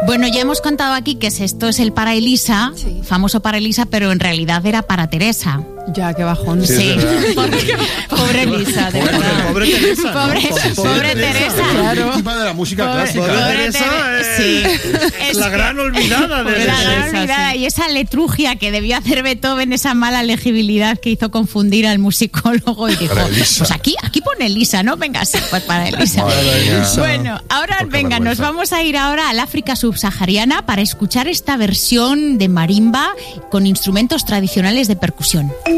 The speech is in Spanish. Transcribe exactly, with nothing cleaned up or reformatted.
Bueno, ya hemos contado aquí que esto es el para Elisa, sí. famoso para Elisa, pero en realidad era para Teresa. Ya, qué bajón. Sí, sí. Pobre, pobre Elisa, de pobre, verdad. Pobre Teresa. Pobre, ¿no? pobre, pobre Teresa. Claro. Víctima de la música pobre, clásica. Pobre Teresa Teresa, es, sí. es la gran olvidada de La gran olvidada. Sí. Y esa letrugia que debió hacer Beethoven, esa mala legibilidad que hizo confundir al musicólogo y dijo, pues aquí, aquí pone Elisa, ¿no? Venga, sí, pues para Elisa. Elisa. Bueno, ahora venga, vergüenza. Nos vamos a ir ahora al África subsahariana para escuchar esta versión de marimba con instrumentos tradicionales de percusión.